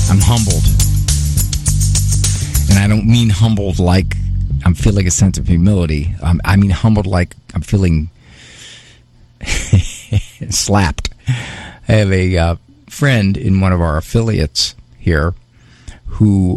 I'm humbled. And I don't mean humbled like I'm feeling a sense of humility. I mean humbled like I'm feeling slapped. I have a friend in one of our affiliates here who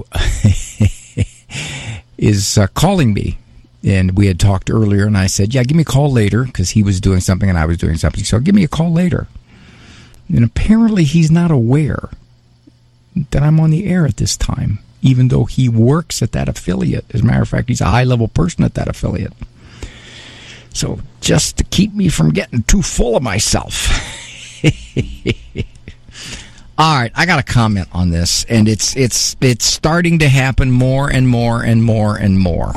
is calling me. And we had talked earlier, and I said, yeah, give me a call later, because he was doing something and I was doing something. So give me a call later. And apparently he's not aware that I'm on the air at this time, even though he works at that affiliate. As a matter of fact, he's a high-level person at that affiliate. So just to keep me from getting too full of myself. All right, I got a comment on this, and it's starting to happen more and more and more and more.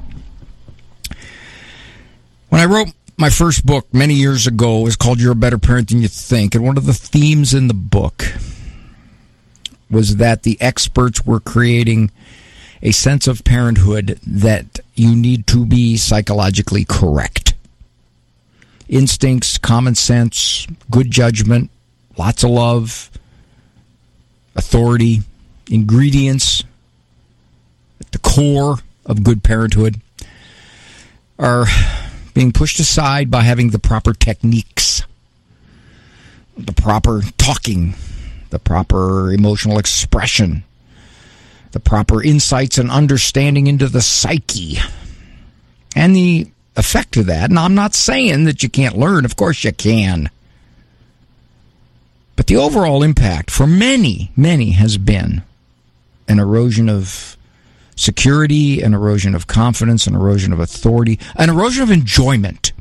When I wrote my first book many years ago, it was called You're a Better Parent Than You Think, and one of the themes in the book was that the experts were creating a sense of parenthood that you need to be psychologically correct. Instincts, common sense, good judgment, lots of love, authority, ingredients at the core of good parenthood are being pushed aside by having the proper techniques, the proper talking, the proper emotional expression, the proper insights and understanding into the psyche, and the effect of that. And I'm not saying that you can't learn. Of course you can. But the overall impact for many, many has been an erosion of security, an erosion of confidence, an erosion of authority, an erosion of enjoyment.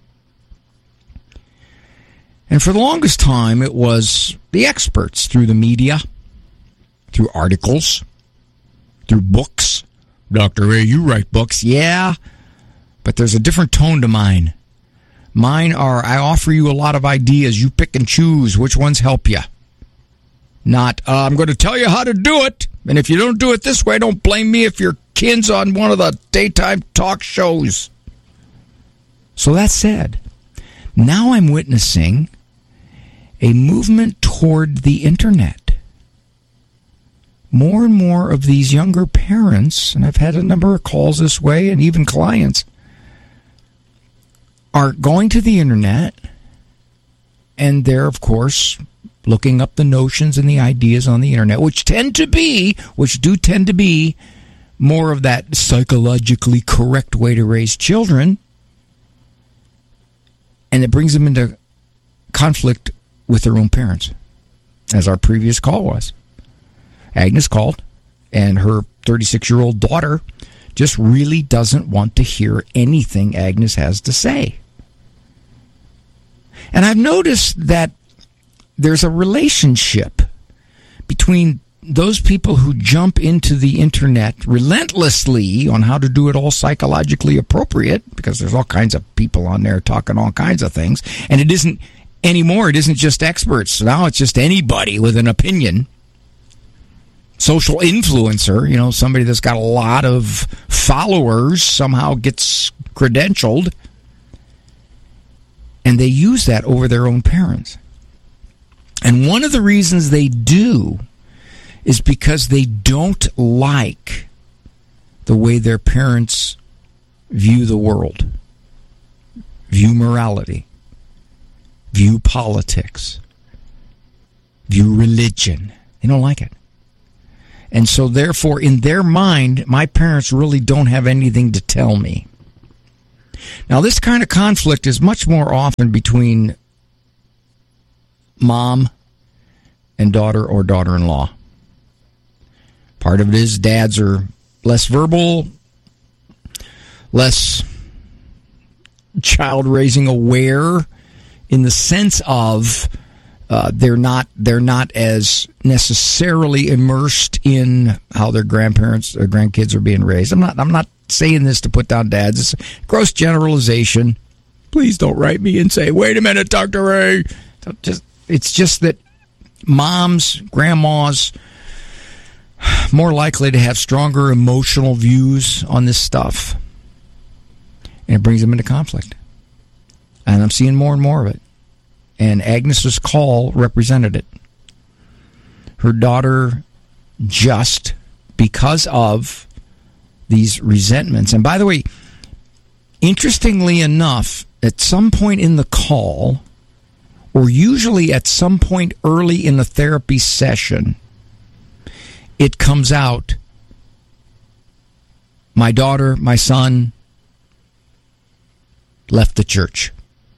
And for the longest time, it was the experts through the media, through articles, through books. Dr. Ray, you write books. Yeah, but there's a different tone to mine. Mine are, I offer you a lot of ideas. You pick and choose which ones help you. Not, I'm going to tell you how to do it. And if you don't do it this way, don't blame me if your kid's on one of the daytime talk shows. So that said, now I'm witnessing a movement toward the internet. More and more of these younger parents, and I've had a number of calls this way, and even clients, are going to the internet, and they're, of course, looking up the notions and the ideas on the internet, which do tend to be more of that psychologically correct way to raise children, and it brings them into conflict with their own parents, as our previous call was. Agnes called, and her 36-year-old daughter just really doesn't want to hear anything Agnes has to say. And I've noticed that there's a relationship between those people who jump into the internet relentlessly on how to do it all psychologically appropriate, because there's all kinds of people on there talking all kinds of things, and it isn't anymore, it isn't just experts. Now it's just anybody with an opinion. Social influencer, somebody that's got a lot of followers somehow gets credentialed, and they use that over their own parents. And one of the reasons they do is because they don't like the way their parents view the world, view morality, view politics, view religion. They don't like it. And so therefore, in their mind, my parents really don't have anything to tell me. Now, this kind of conflict is much more often between mom and daughter or daughter-in-law. Part of it is dads are less verbal, less child-raising aware, in the sense of they're not as necessarily immersed in how their grandparents or grandkids are being raised. I'm not saying this to put down dads. It's a gross generalization. Please don't write me and say, "Wait a minute, Dr. Ray." It's just that moms, grandmas, more likely to have stronger emotional views on this stuff, and it brings them into conflict. And I'm seeing more and more of it. And Agnes's call represented it. Her daughter just because of these resentments. And by the way, interestingly enough, at some point in the call, or usually at some point early in the therapy session, it comes out, my daughter, my son left the church.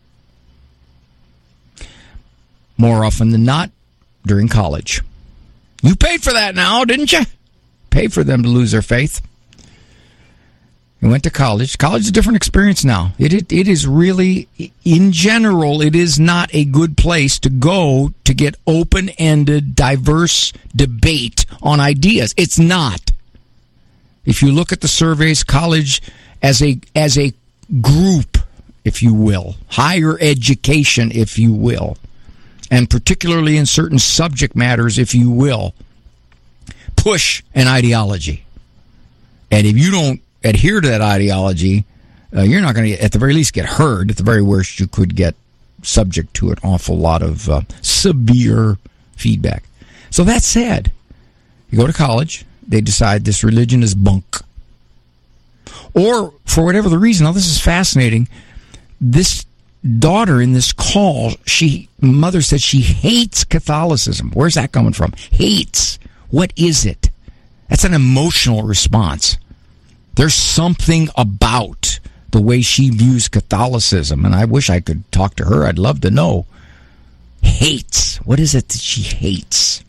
More often than not, during college. You paid for that now, didn't you? Paid for them to lose their faith. You went to college. College is a different experience now. It is really, in general, it is not a good place to go to get open-ended, diverse debate on ideas. It's not. If you look at the surveys, college as a group, if you will, higher education, if you will, and particularly in certain subject matters, if you will, push an ideology. And if you don't adhere to that ideology, you're not going to, at the very least, get heard. At the very worst, you could get subject to an awful lot of severe feedback. So that said, you go to college, they decide this religion is bunk. Or, for whatever the reason, now this is fascinating, this daughter in this call, mother said she hates Catholicism. Where's that coming from? Hates. What is it? That's an emotional response. There's something about the way she views Catholicism, and I wish I could talk to her. I'd love to know. Hates. What is it that she hates?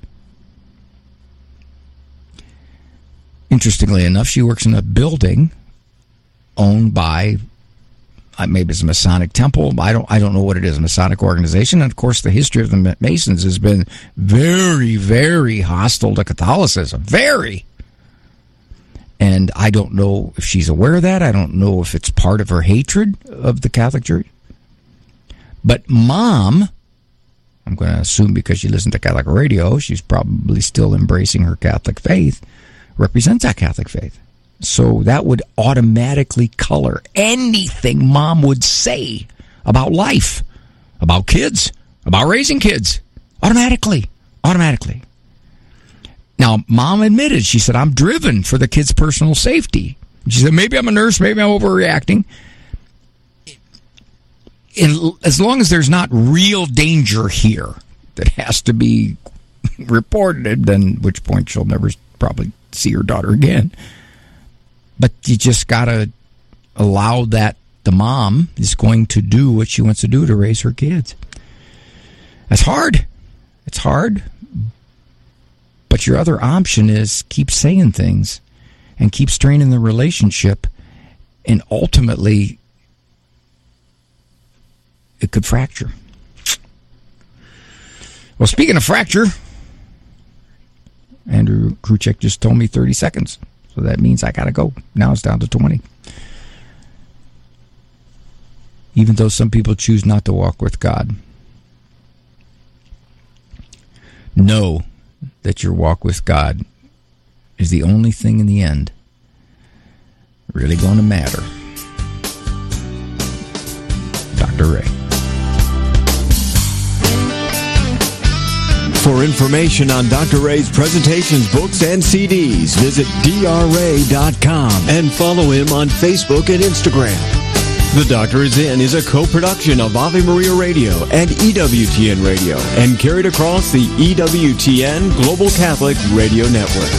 Interestingly enough, she works in a building owned by, maybe it's a Masonic temple. I don't know what it is, a Masonic organization. And, of course, the history of the Masons has been very, very hostile to Catholicism. Very. And I don't know if she's aware of that. I don't know if it's part of her hatred of the Catholic Church. But Mom, I'm going to assume because she listens to Catholic radio, she's probably still embracing her Catholic faith, represents that Catholic faith. So that would automatically color anything Mom would say about life, about kids, about raising kids. Automatically. Now, Mom admitted, she said, I'm driven for the kids' personal safety. She said, maybe I'm a nurse, maybe I'm overreacting. As long as there's not real danger here that has to be reported, then at which point she'll never probably see her daughter again. But you just got to allow that the mom is going to do what she wants to do to raise her kids. That's hard. It's hard. But your other option is keep saying things and keep straining the relationship, and ultimately it could fracture. Well, speaking of fracture, Andrew Kruchek just told me 30 seconds. So that means I got to go. Now it's down to 20. Even though some people choose not to walk with God, know that your walk with God is the only thing in the end really going to matter. Dr. Ray. For information on Dr. Ray's presentations, books, and CDs, visit drray.com and follow him on Facebook and Instagram. The Doctor is In is a co-production of Ave Maria Radio and EWTN Radio and carried across the EWTN Global Catholic Radio Network.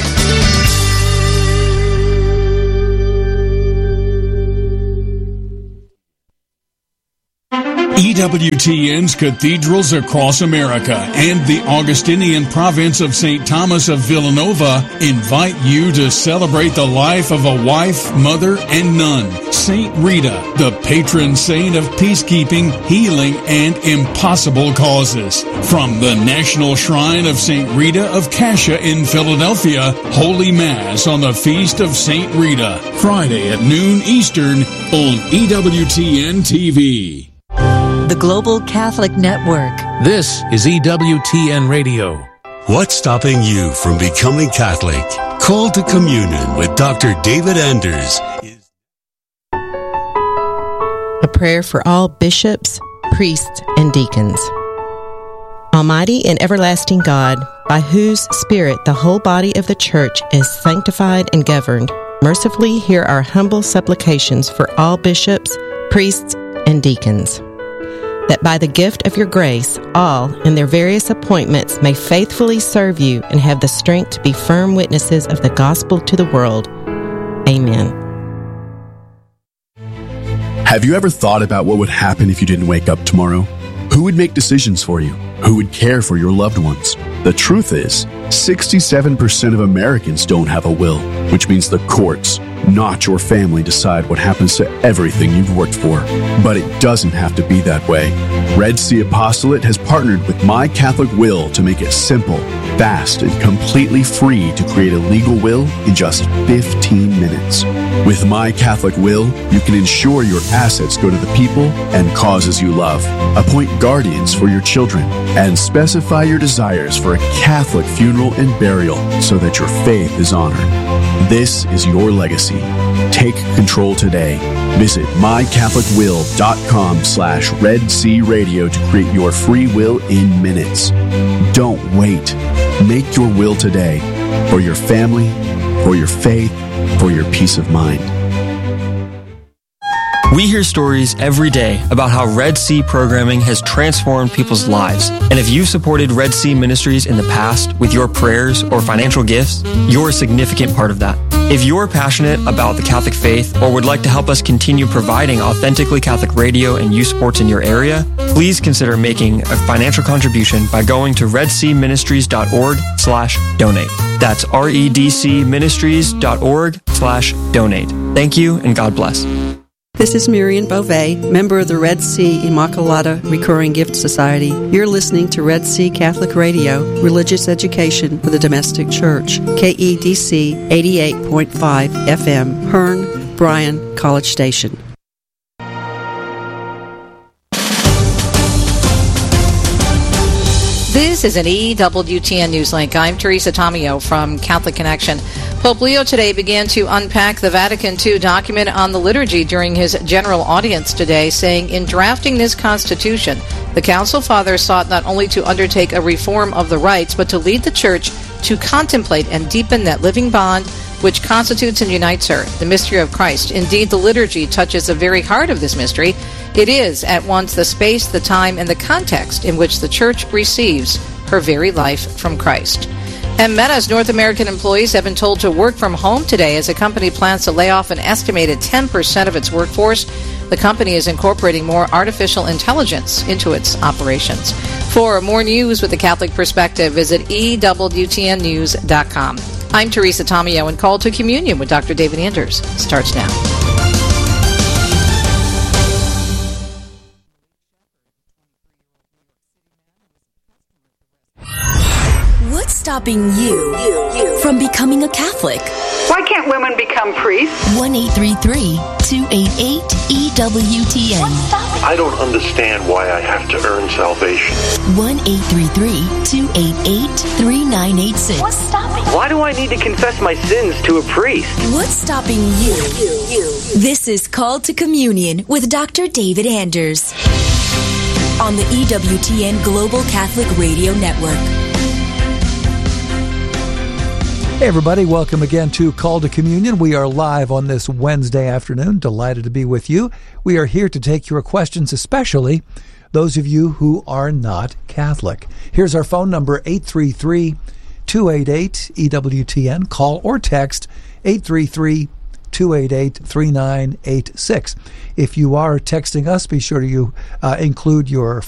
EWTN's cathedrals across America and the Augustinian province of St. Thomas of Villanova invite you to celebrate the life of a wife, mother, and nun, St. Rita, the patron saint of peacekeeping, healing, and impossible causes. From the National Shrine of St. Rita of Cascia in Philadelphia, Holy Mass on the Feast of St. Rita, Friday at noon Eastern on EWTN TV. The Global Catholic Network. This is EWTN Radio. What's stopping you from becoming Catholic? Call to Communion with Dr. David Anders. A prayer for all bishops, priests, and deacons. Almighty and everlasting God, by whose Spirit the whole body of the Church is sanctified and governed, mercifully hear our humble supplications for all bishops, priests, and deacons, that by the gift of your grace, all in their various appointments may faithfully serve you and have the strength to be firm witnesses of the gospel to the world. Amen. Have you ever thought about what would happen if you didn't wake up tomorrow? Who would make decisions for you? Who would care for your loved ones? The truth is, 67% of Americans don't have a will, which means the courts, not your family, decide what happens to everything you've worked for. But it doesn't have to be that way. Red Sea Apostolate has partnered with My Catholic Will to make it simple, fast, and completely free to create a legal will in just 15 minutes. With My Catholic Will, you can ensure your assets go to the people and causes you love, appoint guardians for your children, and specify your desires for a Catholic funeral and burial so that your faith is honored. This is your legacy. Take control today. Visit mycatholicwill.com/Red Sea Radio to create your free will in minutes. Don't wait. Make your will today for your family, for your faith, for your peace of mind. We hear stories every day about how Red Sea programming has transformed people's lives. And if you've supported Red Sea Ministries in the past with your prayers or financial gifts, you're a significant part of that. If you're passionate about the Catholic faith or would like to help us continue providing authentically Catholic radio and youth sports in your area, please consider making a financial contribution by going to redseaministries.org/donate. That's redcministries.org/donate. Thank you and God bless. This is Miriam Beauvais, member of the Red Sea Immaculata Recurring Gift Society. You're listening to Red Sea Catholic Radio, religious education for the domestic church. KEDC 88.5 FM, Hearn, Bryan, College Station. This is an EWTN Newslink. I'm Teresa Tomeo from Catholic Connection. Pope Leo today began to unpack the Vatican II document on the liturgy during his general audience today, saying in drafting this constitution, the Council Fathers sought not only to undertake a reform of the rites, but to lead the Church to contemplate and deepen that living bond which constitutes and unites her, the mystery of Christ. Indeed, the liturgy touches the very heart of this mystery. It is at once the space, the time, and the context in which the Church receives her very life from Christ. And Meta's North American employees have been told to work from home today as the company plans to lay off an estimated 10% of its workforce. The company is incorporating more artificial intelligence into its operations. For more news with a Catholic perspective, visit EWTNnews.com. I'm Teresa Tomeo, and Call to Communion with Dr. David Anders starts now. What's stopping you from becoming a Catholic? Why can't women become priests? 1-833-288-EWTN. I don't understand why I have to earn salvation. 1-833-288-3986. What's stopping? Why do I need to confess my sins to a priest? What's stopping you? This is Call to Communion with Dr. David Anders on the EWTN Global Catholic Radio Network. Hey everybody, welcome again to Call to Communion. We are live on this Wednesday afternoon. Delighted to be with you. We are here to take your questions, especially those of you who are not Catholic. Here's our phone number, 833-288-EWTN. Call or text 833-288-3986. If you are texting us, be sure to include your